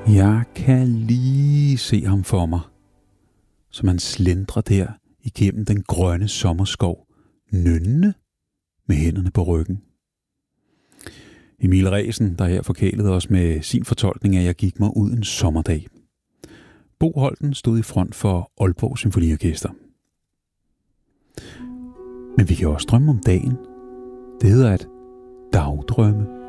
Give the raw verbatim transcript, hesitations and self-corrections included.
Jeg kan lige se ham for mig, som han slendrer der igennem den grønne sommerskov, nynnende med hænderne på ryggen. Emil Ræsen, der her forkælede os med sin fortolkning af Jeg gik mig ud en sommerdag. Bo Holten stod i front for Aalborg Symfoniorkester. Men vi kan også drømme om dagen. Det hedder at dagdrømme.